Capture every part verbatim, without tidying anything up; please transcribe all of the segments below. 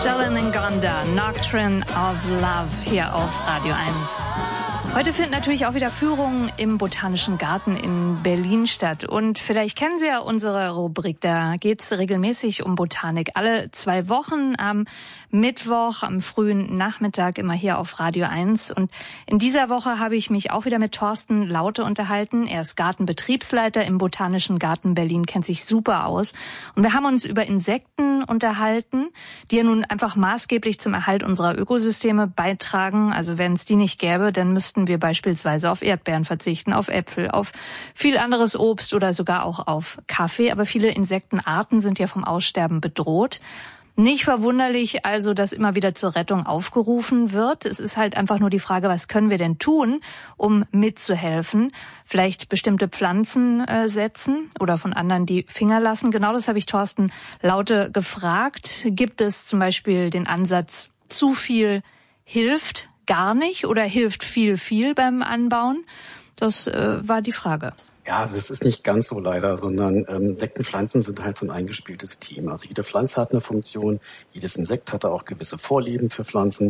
Magellan Ngonda, Nocturne of Love hier auf Radio eins. Heute finden natürlich auch wieder Führungen im Botanischen Garten in Berlin statt. Und vielleicht kennen Sie ja unsere Rubrik, da geht es regelmäßig um Botanik. Alle zwei Wochen am Mittwoch, am frühen Nachmittag, immer hier auf Radio eins. Und in dieser Woche habe ich mich auch wieder mit Thorsten Laute unterhalten. Er ist Gartenbetriebsleiter im Botanischen Garten Berlin, kennt sich super aus. Und wir haben uns über Insekten unterhalten, die ja nun einfach maßgeblich zum Erhalt unserer Ökosysteme beitragen. Also wenn es die nicht gäbe, dann müssten wir beispielsweise auf Erdbeeren verzichten, auf Äpfel, auf viel anderes Obst oder sogar auch auf Kaffee. Aber viele Insektenarten sind ja vom Aussterben bedroht. Nicht verwunderlich also, dass immer wieder zur Rettung aufgerufen wird. Es ist halt einfach nur die Frage, was können wir denn tun, um mitzuhelfen? Vielleicht bestimmte Pflanzen äh, setzen oder von anderen die Finger lassen. Genau das habe ich Thorsten Laute gefragt. Gibt es zum Beispiel den Ansatz, zu viel hilft gar nicht oder hilft viel, viel beim Anbauen? Das äh, war die Frage. Ja, es ist nicht ganz so leider, sondern ähm, Insektenpflanzen sind halt so ein eingespieltes Team. Also jede Pflanze hat eine Funktion, jedes Insekt hat da auch gewisse Vorlieben für Pflanzen.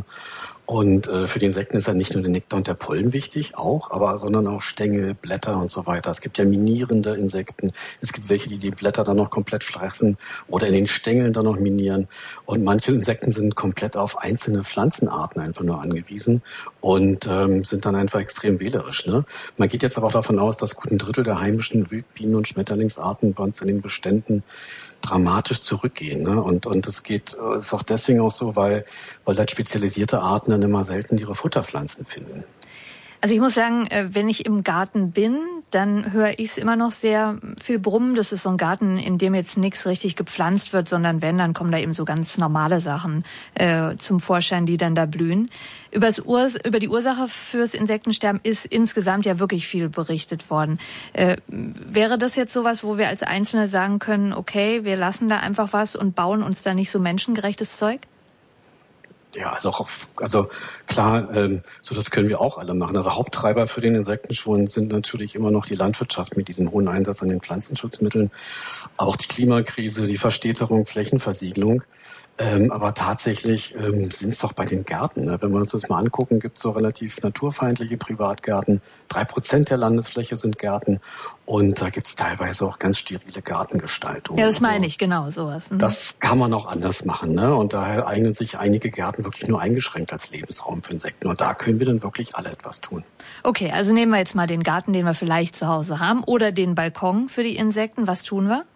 Und äh, für die Insekten ist ja nicht nur der Nektar und der Pollen wichtig, auch, aber sondern auch Stängel, Blätter und so weiter. Es gibt ja minierende Insekten. Es gibt welche, die die Blätter dann noch komplett fressen oder in den Stängeln dann noch minieren. Und manche Insekten sind komplett auf einzelne Pflanzenarten einfach nur angewiesen und ähm, sind dann einfach extrem wählerisch. Ne? Man geht jetzt aber auch davon aus, dass gut ein Drittel der heimischen Wildbienen- und Schmetterlingsarten bei uns in den Beständen dramatisch zurückgehen, ne? Und und es geht ist auch deswegen auch so, weil weil halt spezialisierte Arten dann immer selten ihre Futterpflanzen finden. Also ich muss sagen, wenn ich im Garten bin, dann höre ich es immer noch sehr viel brummen. Das ist so ein Garten, in dem jetzt nichts richtig gepflanzt wird, sondern wenn, dann kommen da eben so ganz normale Sachen äh, zum Vorschein, die dann da blühen. Übers Urs- über die Ursache fürs Insektensterben ist insgesamt ja wirklich viel berichtet worden. Äh, wäre das jetzt sowas, wo wir als Einzelne sagen können, okay, wir lassen da einfach was und bauen uns da nicht so menschengerechtes Zeug? Ja, also auch auf, also klar, ähm, so das können wir auch alle machen. Also Haupttreiber für den Insektenschwund sind natürlich immer noch die Landwirtschaft mit diesem hohen Einsatz an den Pflanzenschutzmitteln, auch die Klimakrise, die Verstädterung, Flächenversiegelung. Ähm, aber tatsächlich ähm, sind es doch bei den Gärten. Ne? Wenn wir uns das mal angucken, gibt es so relativ naturfeindliche Privatgärten. Drei Prozent der Landesfläche sind Gärten und da gibt es teilweise auch ganz sterile Gartengestaltungen. Ja, das meine also, ich, genau, sowas. Mhm. Das kann man auch anders machen, ne? Und daher eignen sich einige Gärten wirklich nur eingeschränkt als Lebensraum für Insekten. Und da können wir dann wirklich alle etwas tun. Okay, also nehmen wir jetzt mal den Garten, den wir vielleicht zu Hause haben, oder den Balkon für die Insekten. Was tun wir?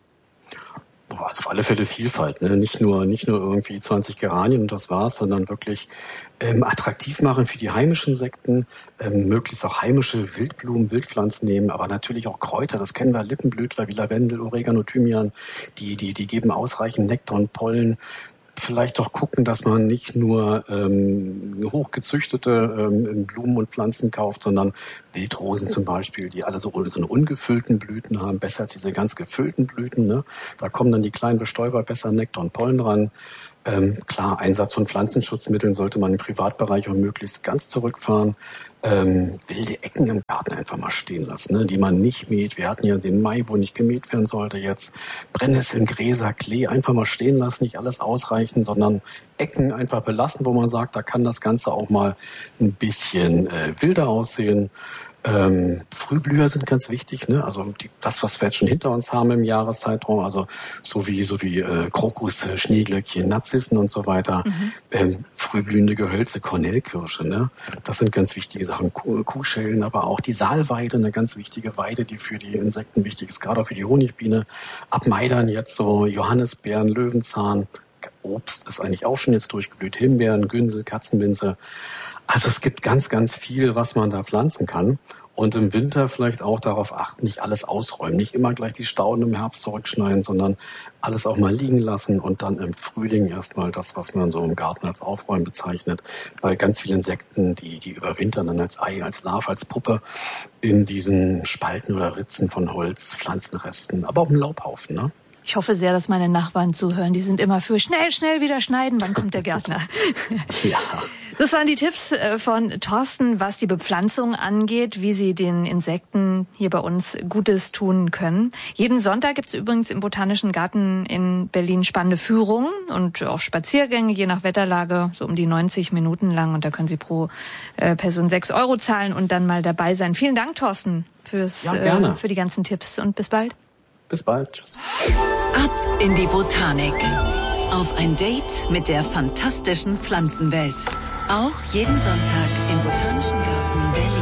Also auf alle Fälle Vielfalt, ne? Nicht nur nicht nur irgendwie zwanzig Geranien und das war's, sondern wirklich ähm, attraktiv machen für die heimischen Insekten, ähm, möglichst auch heimische Wildblumen, Wildpflanzen nehmen, aber natürlich auch Kräuter, das kennen wir, Lippenblütler wie Lavendel, Oregano, Thymian, die die die geben ausreichend Nektar und Pollen. Vielleicht doch gucken, dass man nicht nur ähm, hochgezüchtete ähm, Blumen und Pflanzen kauft, sondern Wildrosen zum Beispiel, die alle so, so eine ungefüllten Blüten haben, besser als diese ganz gefüllten Blüten. Ne? Da kommen dann die kleinen Bestäuber besser Nektar und Pollen ran. Ähm, klar, Einsatz von Pflanzenschutzmitteln sollte man im Privatbereich auch möglichst ganz zurückfahren. Ähm, wilde Ecken im Garten einfach mal stehen lassen, ne, die man nicht mäht. Wir hatten ja den Mai, wo nicht gemäht werden sollte jetzt. Brennnesseln, Gräser, Klee einfach mal stehen lassen, nicht alles ausreichen, sondern Ecken einfach belassen, wo man sagt, da kann das Ganze auch mal ein bisschen äh, wilder aussehen. Ähm, Frühblüher sind ganz wichtig, ne? Also die, das, was wir jetzt schon hinter uns haben im Jahreszeitraum, also so wie so wie äh, Krokus, Schneeglöckchen, Narzissen und so weiter, mhm. ähm, frühblühende Gehölze, Kornellkirsche, ne? Das sind ganz wichtige Sachen. Kuh, Kuhschellen, aber auch die Saalweide, eine ganz wichtige Weide, die für die Insekten wichtig ist, gerade auch für die Honigbiene. Ab Mai dann jetzt so Johannisbeeren, Löwenzahn, Obst ist eigentlich auch schon jetzt durchgeblüht, Himbeeren, Günsel, Katzenminze. Also es gibt ganz, ganz viel, was man da pflanzen kann. Und im Winter vielleicht auch darauf achten, nicht alles ausräumen. Nicht immer gleich die Stauden im Herbst zurückschneiden, sondern alles auch mal liegen lassen und dann im Frühling erstmal das, was man so im Garten als Aufräumen bezeichnet. Weil ganz viele Insekten, die, die überwintern dann als Ei, als Larve, als Puppe in diesen Spalten oder Ritzen von Holz, Pflanzenresten, aber auch im Laubhaufen, ne? Ich hoffe sehr, dass meine Nachbarn zuhören. Die sind immer für schnell, schnell wieder schneiden. Wann kommt der Gärtner? Ja. Das waren die Tipps von Thorsten, was die Bepflanzung angeht, wie sie den Insekten hier bei uns Gutes tun können. Jeden Sonntag gibt es übrigens im Botanischen Garten in Berlin spannende Führungen und auch Spaziergänge, je nach Wetterlage, so um die neunzig Minuten lang. Und da können Sie pro äh, Person sechs Euro zahlen und dann mal dabei sein. Vielen Dank, Thorsten, fürs, ja, gerne. äh, für die ganzen Tipps und bis bald. Bis bald. Tschüss. Ab in die Botanik. Auf ein Date mit der fantastischen Pflanzenwelt. Auch jeden Sonntag im Botanischen Garten Berlin.